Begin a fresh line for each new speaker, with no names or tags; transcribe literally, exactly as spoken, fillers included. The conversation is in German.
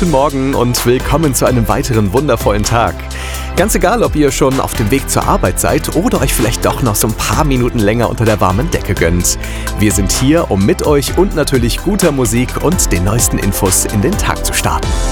guten Morgen und willkommen zu einem weiteren wundervollen Tag. Ganz egal, ob ihr schon auf dem Weg zur Arbeit seid oder euch vielleicht doch noch so ein paar Minuten länger unter der warmen Decke gönnt. Wir sind hier, um mit euch und natürlich guter Musik und den neuesten Infos in den Tag zu starten.